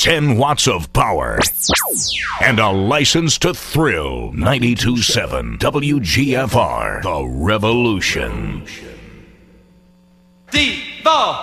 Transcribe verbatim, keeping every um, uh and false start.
ten watts of power, and a license to thrill. ninety-two point seven W G F R, The Revolution. Devo.